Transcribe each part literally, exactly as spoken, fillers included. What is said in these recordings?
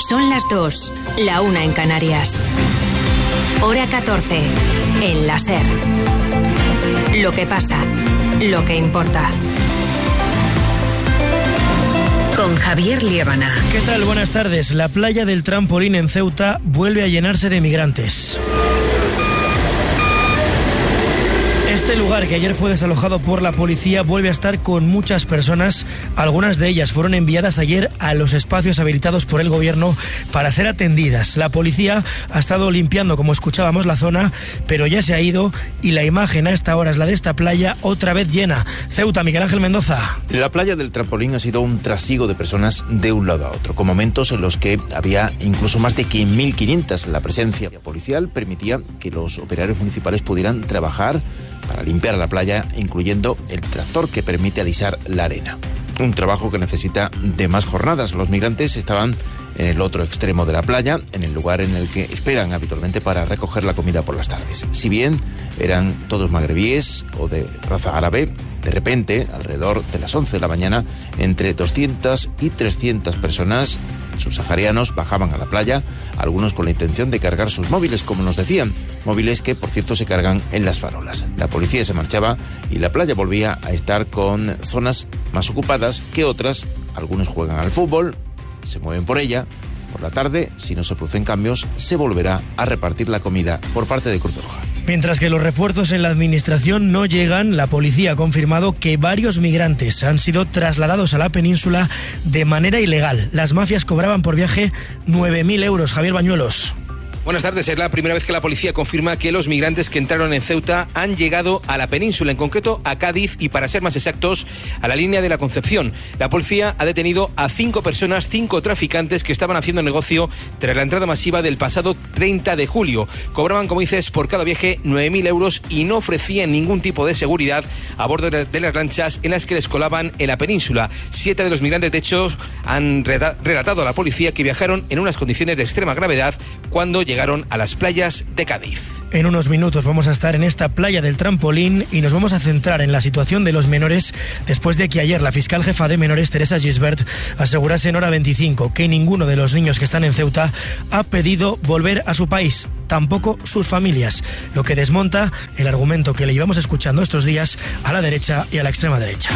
Son las dos, la una en Canarias. Hora catorce, en la SER. Lo que pasa, lo que importa. Con Javier Liébana. ¿Qué tal? Buenas tardes. La playa del Trampolín en Ceuta vuelve a llenarse de migrantes. Este lugar, que ayer fue desalojado por la policía, vuelve a estar con muchas personas. Algunas de ellas fueron enviadas ayer a los espacios habilitados por el gobierno para ser atendidas. La policía ha estado limpiando, como escuchábamos, la zona, pero ya se ha ido y la imagen a esta hora es la de esta playa otra vez llena. Ceuta, Miguel Ángel Mendoza. La playa del Trampolín ha sido un trasiego de personas de un lado a otro, con momentos en los que había incluso más de mil quinientas. La presencia policial permitía que los operarios municipales pudieran trabajar para limpiar la playa, incluyendo el tractor que permite alisar la arena. Un trabajo que necesita de más jornadas. Los migrantes estaban en el otro extremo de la playa, en el lugar en el que esperan habitualmente para recoger la comida por las tardes. Si bien eran todos magrebíes o de raza árabe, de repente, alrededor de las once de la mañana, entre doscientas y trescientas personas subsaharianos bajaban a la playa, algunos con la intención de cargar sus móviles, como nos decían, móviles que, por cierto, se cargan en las farolas. La policía se marchaba y la playa volvía a estar con zonas más ocupadas que otras. Algunos juegan al fútbol, se mueven por ella. Por la tarde, si no se producen cambios, se volverá a repartir la comida por parte de Cruz Roja. Mientras que los refuerzos en la administración no llegan, la policía ha confirmado que varios migrantes han sido trasladados a la península de manera ilegal. Las mafias cobraban por viaje nueve mil euros. Javier Bañuelos. Buenas tardes. Es la primera vez que la policía confirma que los migrantes que entraron en Ceuta han llegado a la península, en concreto a Cádiz y, para ser más exactos, a la línea de la Concepción. La policía ha detenido a cinco personas, cinco traficantes que estaban haciendo negocio tras la entrada masiva del pasado treinta de julio. Cobraban, como dices, por cada viaje nueve mil euros y no ofrecían ningún tipo de seguridad a bordo de las lanchas en las que les colaban en la península. Siete de los migrantes, de hecho, han relatado a la policía que viajaron en unas condiciones de extrema gravedad cuando llegaron llegaron a las playas de Cádiz. En unos minutos vamos a estar en esta playa del Trampolín y nos vamos a centrar en la situación de los menores después de que ayer la fiscal jefa de menores, Teresa Gisbert, asegurase en Hora veinticinco que ninguno de los niños que están en Ceuta ha pedido volver a su país, tampoco sus familias, lo que desmonta el argumento que le llevamos escuchando estos días a la derecha y a la extrema derecha.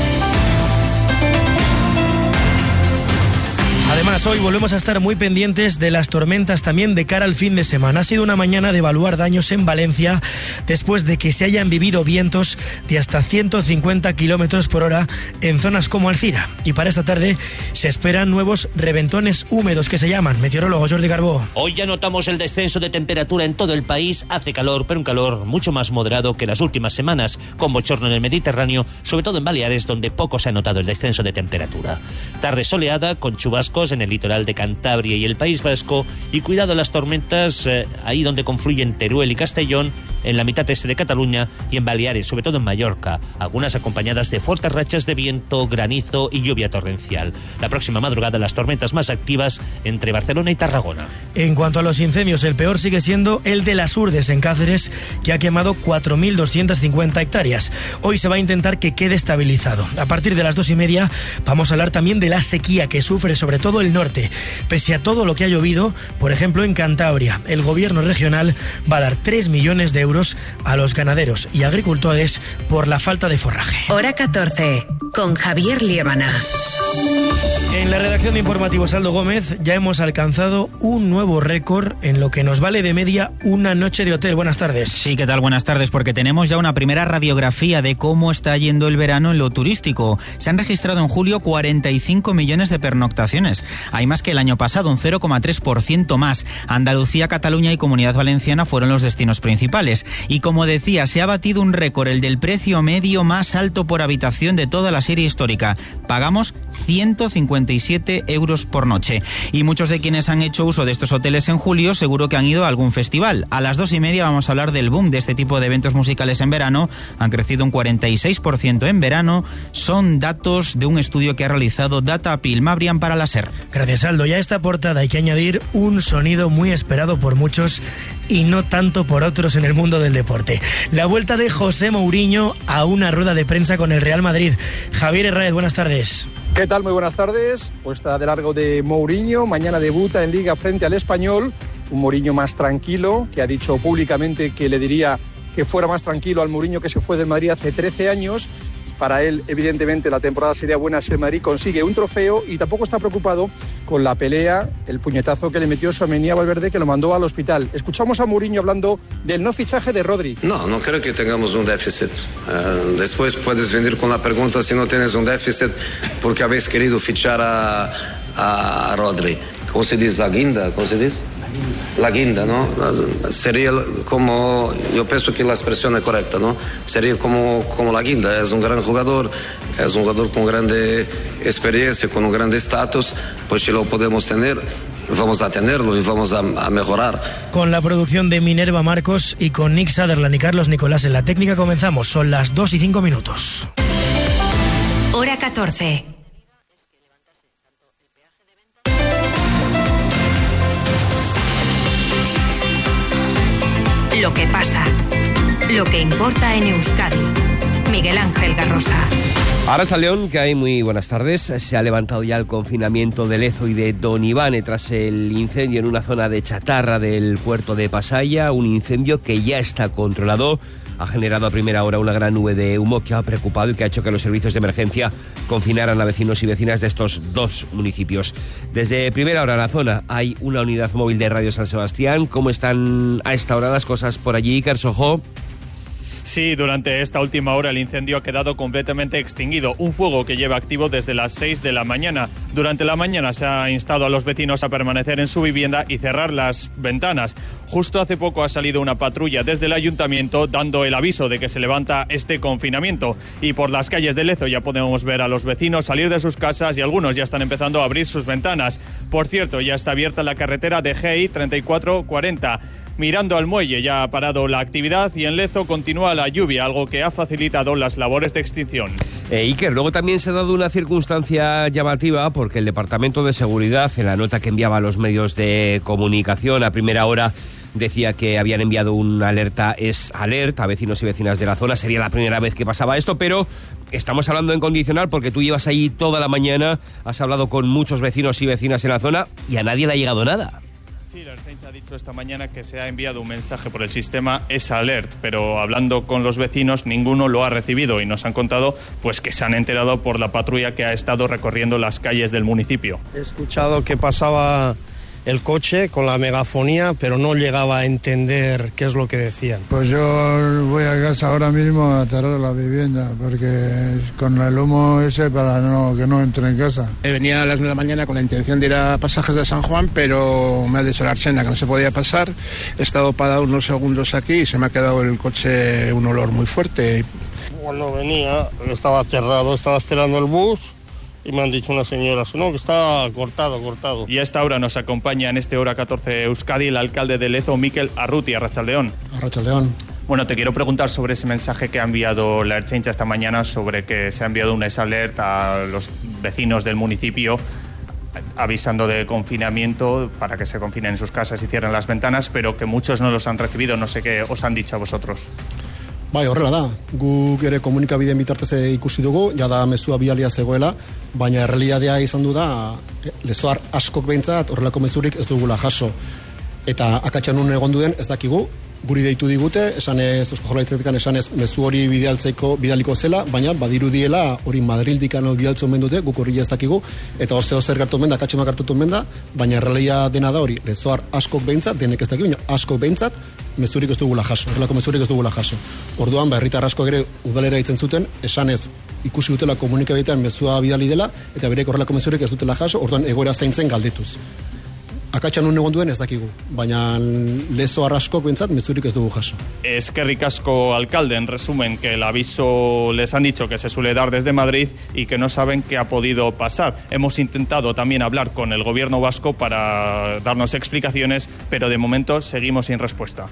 Además, hoy volvemos a estar muy pendientes de las tormentas también de cara al fin de semana. Ha sido una mañana de evaluar daños en Valencia después de que se hayan vivido vientos de hasta ciento cincuenta kilómetros por hora en zonas como Alcira. Y para esta tarde se esperan nuevos reventones húmedos que se llaman. Meteorólogo Jordi Carbó. Hoy ya notamos el descenso de temperatura en todo el país. Hace calor, pero un calor mucho más moderado que las últimas semanas, con bochorno en el Mediterráneo, sobre todo en Baleares, donde poco se ha notado el descenso de temperatura. Tarde soleada, con chubascos en el litoral de Cantabria y el País Vasco, y cuidado a las tormentas eh, ahí donde confluyen Teruel y Castellón, en la mitad este de Cataluña y en Baleares, sobre todo en Mallorca, algunas acompañadas de fuertes rachas de viento, granizo y lluvia torrencial. La próxima madrugada las tormentas más activas entre Barcelona y Tarragona. En cuanto a los incendios, el peor sigue siendo el de Las Urdes en Cáceres, que ha quemado cuatro mil doscientas cincuenta hectáreas. Hoy se va a intentar que quede estabilizado. A partir de las dos y media vamos a hablar también de la sequía que sufre sobre todo el norte. Pese a todo lo que ha llovido, por ejemplo en Cantabria, el gobierno regional va a dar tres millones de euros a los ganaderos y agricultores por la falta de forraje. Hora catorce, con Javier Liébana. En la redacción de Informativos Aldo Gómez ya hemos alcanzado un nuevo récord en lo que nos vale de media una noche de hotel. Buenas tardes. Sí, ¿qué tal? Buenas tardes, porque tenemos ya una primera radiografía de cómo está yendo el verano en lo turístico. Se han registrado en julio cuarenta y cinco millones de pernoctaciones. Hay más que el año pasado, un cero coma tres por ciento más. Andalucía, Cataluña y Comunidad Valenciana fueron los destinos principales. Y como decía, se ha batido un récord, el del precio medio más alto por habitación de toda la serie histórica. Pagamos ciento cincuenta y siete euros por noche. Y muchos de quienes han hecho uso de estos hoteles en julio seguro que han ido a algún festival. A las dos y media vamos a hablar del boom de este tipo de eventos musicales en verano. Han crecido un cuarenta y seis por ciento en verano. Son datos de un estudio que ha realizado Data Pilmabrian para la SER. Gracias, Aldo. Y a esta portada hay que añadir un sonido muy esperado por muchos y no tanto por otros en el mundo del deporte. La vuelta de José Mourinho a una rueda de prensa con el Real Madrid. Javier Herráez, buenas tardes. ¿Qué tal? Muy buenas tardes. Puesta de largo de Mourinho. Mañana debuta en Liga frente al Español. Un Mourinho más tranquilo, que ha dicho públicamente que le diría que fuera más tranquilo al Mourinho que se fue del Madrid hace trece años. Para él, evidentemente, la temporada sería buena si el Madrid consigue un trofeo y tampoco está preocupado con la pelea, el puñetazo que le metió Tchouaméni a Valverde, que lo mandó al hospital. Escuchamos a Mourinho hablando del no fichaje de Rodri. No, no creo que tengamos un déficit. Uh, después puedes venir con la pregunta si no tienes un déficit porque habéis querido fichar a, a Rodri. ¿Cómo se dice? ¿La guinda? ¿Cómo se dice? La guinda, ¿no? Sería como, yo pienso que la expresión es correcta, ¿no? Sería como, como la guinda, es un gran jugador, es un jugador con grande experiencia, con un gran estatus, pues si lo podemos tener, vamos a tenerlo y vamos a, a mejorar. Con la producción de Minerva Marcos y con Nick Sutherland y Carlos Nicolás en la técnica comenzamos, son las dos y cinco minutos. Hora catorce. Lo que pasa, lo que importa en Euskadi. Miguel Ángel Garrosa. Arratsaldeon, que hay muy buenas tardes. Se ha levantado ya el confinamiento de Lezo y de Don Ivane tras el incendio en una zona de chatarra del puerto de Pasaia, un incendio que ya está controlado. Ha generado a primera hora una gran nube de humo que ha preocupado y que ha hecho que los servicios de emergencia confinaran a vecinos y vecinas de estos dos municipios. Desde primera hora en la zona hay una unidad móvil de Radio San Sebastián. ¿Cómo están a esta hora las cosas por allí, Kersojo? Sí, durante esta última hora el incendio ha quedado completamente extinguido. Un fuego que lleva activo desde las seis de la mañana. Durante la mañana se ha instado a los vecinos a permanecer en su vivienda y cerrar las ventanas. Justo hace poco ha salido una patrulla desde el ayuntamiento dando el aviso de que se levanta este confinamiento. Y por las calles de Lezo ya podemos ver a los vecinos salir de sus casas y algunos ya están empezando a abrir sus ventanas. Por cierto, ya está abierta la carretera de G I treinta y cuatro cuarenta. Mirando al muelle ya ha parado la actividad y en Lezo continúa la lluvia, algo que ha facilitado las labores de extinción. Eh, Iker, luego también se ha dado una circunstancia llamativa porque el Departamento de Seguridad, en la nota que enviaba a los medios de comunicación a primera hora, decía que habían enviado una alerta es alert a vecinos y vecinas de la zona. Sería la primera vez que pasaba esto, pero estamos hablando en condicional porque tú llevas ahí toda la mañana, has hablado con muchos vecinos y vecinas en la zona y a nadie le ha llegado nada. Sí, la Ertzaintza ha dicho esta mañana que se ha enviado un mensaje por el sistema esa alert, pero hablando con los vecinos ninguno lo ha recibido y nos han contado pues que se han enterado por la patrulla que ha estado recorriendo las calles del municipio. He escuchado que pasaba el coche con la megafonía, pero no llegaba a entender qué es lo que decían. Pues yo voy a casa ahora mismo a cerrar la vivienda, porque con el humo ese para no, que no entre en casa. Venía a las nueve de la mañana con la intención de ir a Pasajes de San Juan, pero me ha dicho la Arsena que no se podía pasar. He estado parado unos segundos aquí y se me ha quedado el coche un olor muy fuerte. Cuando venía, estaba cerrado, estaba esperando el bus. Y me han dicho una señora, no, que está cortado, cortado. Y a esta hora nos acompaña en este Hora catorce Euskadi el alcalde de Lezo, Mikel Arruti. Arratsaldeon. Arratsaldeon. Bueno, te quiero preguntar sobre ese mensaje que ha enviado la Ertzaintza esta mañana sobre que se ha enviado una alerta a los vecinos del municipio avisando de confinamiento para que se confinen en sus casas y cierren las ventanas, pero que muchos no los han recibido. No sé qué os han dicho a vosotros. Bai, horrela da. Guk ere komunikabideen bitartez ikusi dugu, jada mezua bialia zegoela, baina errealitatea izan du da lezoar askok behintzat horrelako mezurik ez dugula jaso. Eta akatsan nun egon duen ez dakigu, guri deitu digute, esanez Eusko Jaurlaritzatik esanez mezu hori bidaltzeko bidaliko zela, baina badirudiela hori Madrildikano bidaltzen omen dute, guk hori ez dakigu, eta hor zeo zer gertu omen da, akatsemak hartutu omen da, baina errealitatea dena da hori, lezoar askok behintzat, denek ez dakigu, askok behintzat, mezurik ez dugula jaso, horrelako mezurik ez dugula jaso. Orduan, ba, herritar asko ere udalera itzen zuten, esanez ikusi dutela komunikabidean mezua bidali dela, eta berek horrelako mezurik ez dutela jaso, orduan egoera zaintzen galdetuz. Akatsan nun egon duen ez dakigu, baina lezo arraskok bentzat mezurik ez dugu jaso. Eskerrik asko, alcalde. En resumen, que el aviso les han dicho que se suele dar desde Madrid y que no saben qué ha podido pasar. Hemos intentado también hablar con el gobierno vasco para darnos explicaciones, pero de momento seguimos sin respuesta.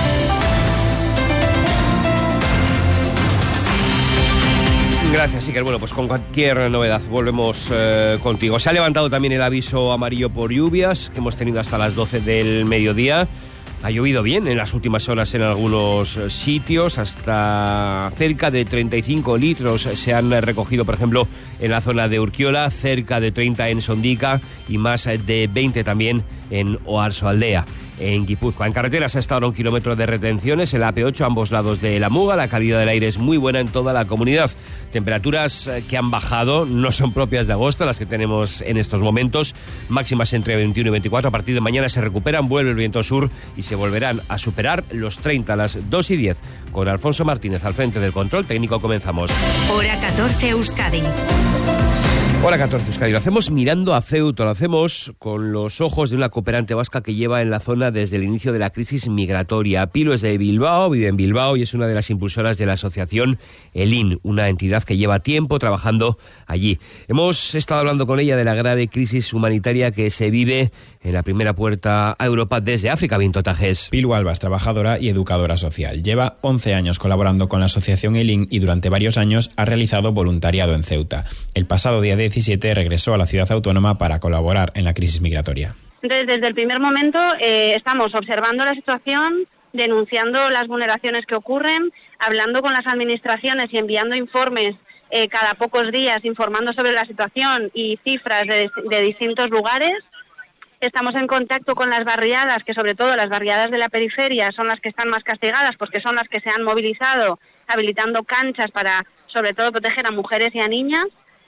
Gracias, Iker. Bueno, pues con cualquier novedad volvemos eh, contigo. Se ha levantado también el aviso amarillo por lluvias que hemos tenido hasta las doce del mediodía. Ha llovido bien en las últimas horas en algunos sitios, hasta cerca de treinta y cinco litros se han recogido, por ejemplo, en la zona de Urquiola, cerca de treinta en Sondica y más de veinte también en Oarsoaldea, en Guipúzcoa. En carreteras ha estado a un kilómetro de retenciones en la A P ocho a ambos lados de la Muga. La calidad del aire es muy buena en toda la comunidad. Temperaturas que han bajado, no son propias de agosto las que tenemos en estos momentos. Máximas entre veintiuno y veinticuatro. A partir de mañana se recuperan, vuelve el viento sur y se volverán a superar los treinta a las dos y diez. Con Alfonso Martínez al frente del control técnico comenzamos. Hora catorce Euskadi. Hora catorce Euskadi. Lo hacemos mirando a Ceuta, lo hacemos con los ojos de una cooperante vasca que lleva en la zona desde el inicio de la crisis migratoria. Pilu es de Bilbao, vive en Bilbao y es una de las impulsoras de la asociación ELIN, una entidad que lleva tiempo trabajando allí. Hemos estado hablando con ella de la grave crisis humanitaria que se vive en la primera puerta a Europa desde África. Vinto Tajes. Pilu Albas, trabajadora y educadora social. Lleva once años colaborando con la asociación ELIN y durante varios años ha realizado voluntariado en Ceuta. El pasado día diecisiete regresó a la ciudad autónoma para colaborar en la crisis migratoria. Entonces, desde el primer momento eh, estamos observando la situación, denunciando las vulneraciones que ocurren, hablando con las administraciones y enviando informes eh, cada pocos días, informando sobre la situación y cifras de, de distintos lugares. Estamos en contacto con las barriadas, que sobre todo las barriadas de la periferia son las que están más castigadas porque son las que se han movilizado, habilitando canchas para, sobre todo, proteger a mujeres y a niñas,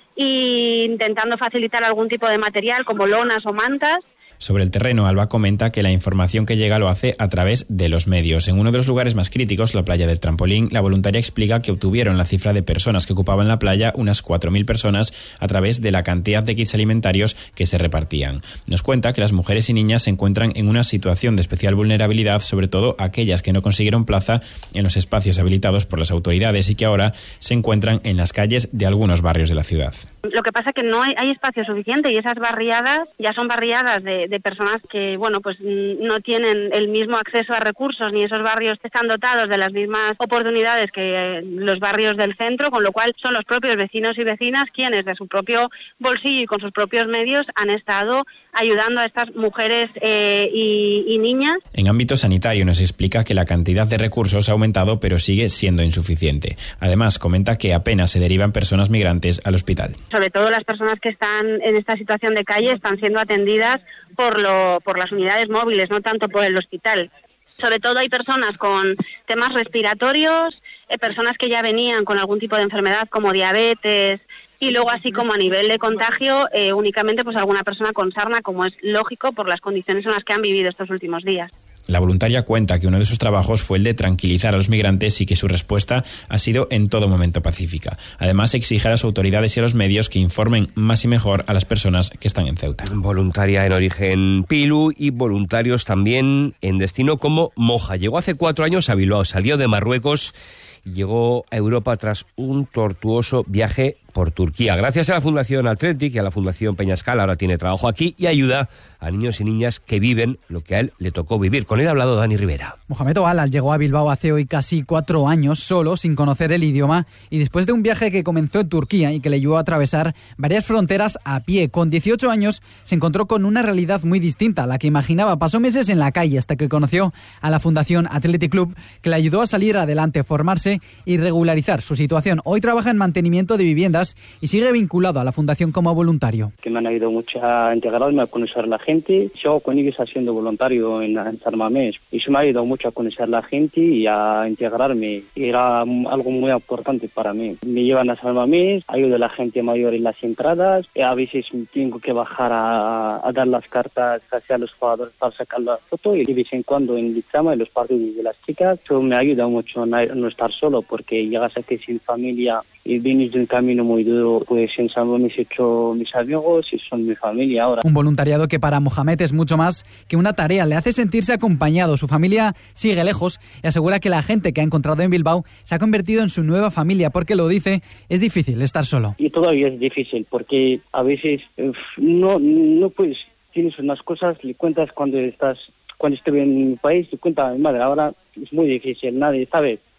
e intentando facilitar algún tipo de material como lonas o mantas. Sobre el terreno, Alba comenta que la información que llega lo hace a través de los medios. En uno de los lugares más críticos, la playa del Trampolín, la voluntaria explica que obtuvieron la cifra de personas que ocupaban la playa, unas cuatro mil personas, a través de la cantidad de kits alimentarios que se repartían. Nos cuenta que las mujeres y niñas se encuentran en una situación de especial vulnerabilidad, sobre todo aquellas que no consiguieron plaza en los espacios habilitados por las autoridades y que ahora se encuentran en las calles de algunos barrios de la ciudad. Lo que pasa es que no hay, hay espacio suficiente y esas barriadas ya son barriadas de, de personas que, bueno, pues no tienen el mismo acceso a recursos ni esos barrios están dotados de las mismas oportunidades que los barrios del centro, con lo cual son los propios vecinos y vecinas quienes de su propio bolsillo y con sus propios medios han estado ayudando a estas mujeres eh, y, y niñas. En ámbito sanitario nos explica que la cantidad de recursos ha aumentado pero sigue siendo insuficiente. Además, comenta que apenas se derivan personas migrantes al hospital. Sobre todo las personas que están en esta situación de calle están siendo atendidas por, lo, por las unidades móviles, no tanto por el hospital. Sobre todo hay personas con temas respiratorios, eh, personas que ya venían con algún tipo de enfermedad como diabetes, y luego así como a nivel de contagio, eh, únicamente pues alguna persona con sarna, como es lógico por las condiciones en las que han vivido estos últimos días. La voluntaria cuenta que uno de sus trabajos fue el de tranquilizar a los migrantes y que su respuesta ha sido en todo momento pacífica. Además, exige a las autoridades y a los medios que informen más y mejor a las personas que están en Ceuta. Voluntaria en origen Pilu y voluntarios también en destino como Moja. Llegó hace cuatro años a Bilbao, salió de Marruecos y llegó a Europa tras un tortuoso viaje por Turquía. Gracias a la Fundación Athletic y a la Fundación Peñascal, ahora tiene trabajo aquí y ayuda a niños y niñas que viven lo que a él le tocó vivir. Con él ha hablado Dani Rivera. Mohamed Oalal llegó a Bilbao hace hoy casi cuatro años solo, sin conocer el idioma, y después de un viaje que comenzó en Turquía y que le ayudó a atravesar varias fronteras a pie. Con dieciocho años se encontró con una realidad muy distinta a la que imaginaba. Pasó meses en la calle hasta que conoció a la Fundación Athletic Club, que le ayudó a salir adelante, formarse y regularizar su situación. Hoy trabaja en mantenimiento de viviendas y sigue vinculado a la Fundación como voluntario. Que me han ayudado mucho a integrarme, a conocer a la gente. Yo con ellos haciendo voluntario en, en San Mamés. Y eso me ha ayudado mucho a conocer a la gente y a integrarme. Era algo muy importante para mí. Me llevan a San Mamés, ayudo a la gente mayor en las entradas. Y a veces tengo que bajar a, a dar las cartas hacia los jugadores para sacar la foto. Y de vez en cuando en Lizama, en los partidos de las chicas. Eso me ayuda mucho a no estar solo, porque llegas aquí sin familia y vienes de un camino muy duro. Pues en San Mamés he hecho mis amigos y son mi familia ahora. Un voluntariado que para Mohamed es mucho más que una tarea, le hace sentirse acompañado. Su familia sigue lejos y asegura que la gente que ha encontrado en Bilbao se ha convertido en su nueva familia, porque lo dice, es difícil estar solo. Y todavía es difícil porque a veces no, no puedes, tienes unas cosas, le cuentas cuando estás, cuando estuve en mi país, le cuentas a mi madre, ahora es muy difícil, nadie sabe.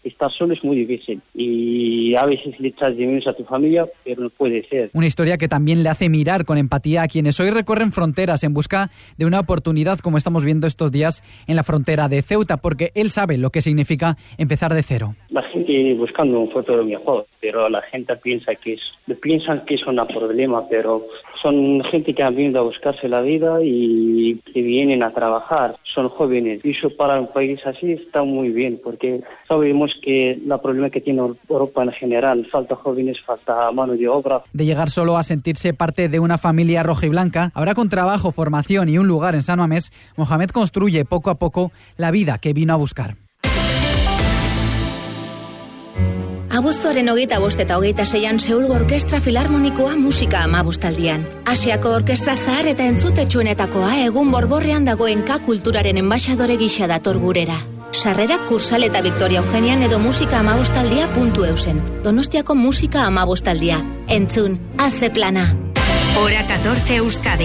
estar solo es muy difícil y a veces le echas de menos a tu familia, pero no puede ser. Una historia que también le hace mirar con empatía a quienes hoy recorren fronteras en busca de una oportunidad, como estamos viendo estos días en la frontera de Ceuta, porque él sabe lo que significa empezar de cero. La gente buscando un futuro mejor, pero la gente piensa que es, piensan que es un problema, pero son gente que han venido a buscarse la vida y que vienen a trabajar, son jóvenes. Y eso para un país así está muy bien, porque sabemos que el problema que tiene Europa en general, falta jóvenes, falta mano de obra. De llegar solo a sentirse parte de una familia rojiblanca, ahora con trabajo, formación y un lugar en San Mamés, Mohamed construye poco a poco la vida que vino a buscar. Abuztuaren hogeita bost eta hogeita seian Seulgo Orkestra Filarmonikoa musika amabostaldian. Asiako orkestra zahar eta entzutetsuenetakoa egun borborrean dagoen K kulturaren enbaxadore gisa dator gurera. Sarrera Kursal eta Victoria Eugenian edo musika amabostaldia puntu eusen. Donostiako musika amabostaldia. Entzun, haze plana. Hora catorce Euskadi.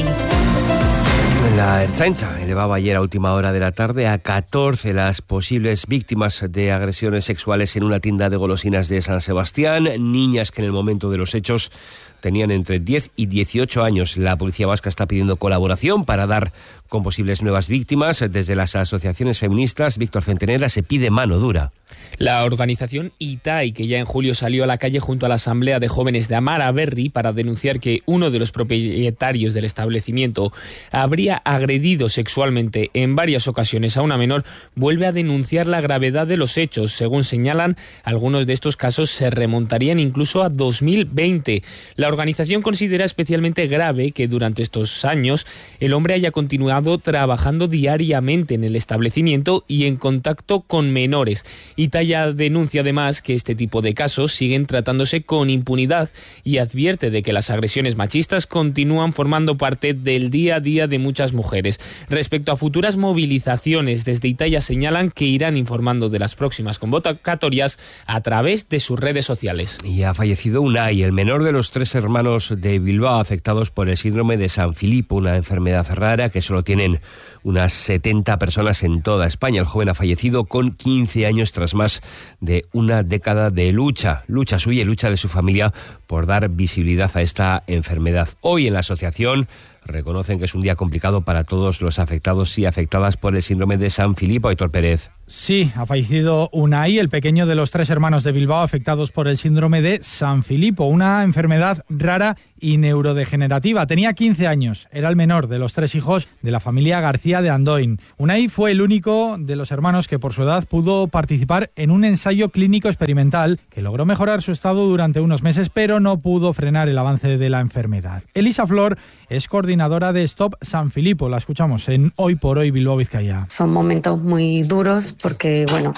La Ertzaintza elevaba ayer a última hora de la tarde a catorce las posibles víctimas de agresiones sexuales en una tienda de golosinas de San Sebastián, niñas que en el momento de los hechos tenían entre diez y dieciocho años. La policía vasca está pidiendo colaboración para dar con posibles nuevas víctimas. Desde las asociaciones feministas, Víctor Centenera, se pide mano dura. La organización I T A I, que ya en julio salió a la calle junto a la Asamblea de Jóvenes de Amara Berri para denunciar que uno de los propietarios del establecimiento habría agredido sexualmente en varias ocasiones a una menor, vuelve a denunciar la gravedad de los hechos. Según señalan, algunos de estos casos se remontarían incluso a dos mil veinte. La organización considera especialmente grave que durante estos años el hombre haya continuado trabajando diariamente en el establecimiento y en contacto con menores. Italia denuncia además que este tipo de casos siguen tratándose con impunidad y advierte de que las agresiones machistas continúan formando parte del día a día de muchas mujeres. Respecto a futuras movilizaciones, desde Italia señalan que irán informando de las próximas convocatorias a través de sus redes sociales. Y ha fallecido Unai, el menor de los tres hermanos de Bilbao afectados por el síndrome de San Filipo, una enfermedad rara que solo tienen unas setenta personas en toda España. El joven ha fallecido con quince años tras más de una década de lucha, lucha suya y lucha de su familia por dar visibilidad a esta enfermedad. Hoy en la asociación reconocen que es un día complicado para todos los afectados y afectadas por el síndrome de San Filipo. Aitor Pérez. Sí, ha fallecido Unai, el pequeño de los tres hermanos de Bilbao afectados por el síndrome de San Filipo, una enfermedad rara y neurodegenerativa. Tenía quince años, era el menor de los tres hijos de la familia García de Andoin. Unai fue el único de los hermanos que por su edad pudo participar en un ensayo clínico experimental que logró mejorar su estado durante unos meses, pero no pudo frenar el avance de la enfermedad. Elisa Flor es coordinadora de Stop San Filipo. La escuchamos en Hoy por Hoy Bilbao Vizcaya. Son momentos muy duros porque, bueno,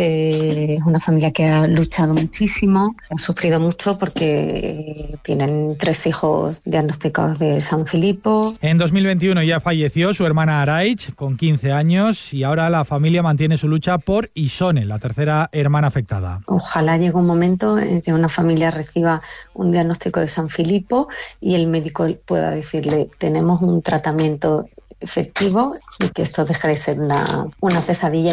eh, es una familia que ha luchado muchísimo, ha sufrido mucho porque tienen tres hijos diagnosticados de San Filipo. En dos mil veintiuno ya falleció su hermana Araich con quince años y ahora la familia mantiene su lucha por Isone, la tercera hermana afectada. Ojalá llegue un momento en que una familia reciba un diagnóstico de San Filipo y el médico pueda decirle: tenemos un tratamiento efectivo y que esto deje de ser una, una pesadilla.